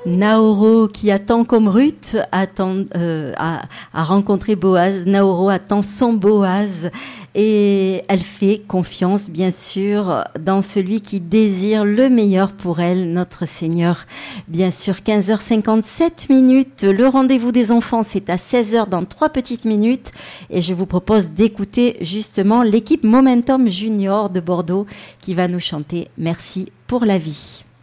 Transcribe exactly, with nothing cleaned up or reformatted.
Naoro qui attend comme Ruth attend, euh, a, a rencontré Boaz. Naoro attend son Boaz et elle fait confiance bien sûr dans celui qui désire le meilleur pour elle, notre Seigneur. Bien sûr, quinze heures cinquante-sept minutes, le rendez-vous des enfants c'est à seize heures dans trois petites minutes et je vous propose d'écouter justement l'équipe Momentum Junior de Bordeaux qui va nous chanter Merci pour la vie.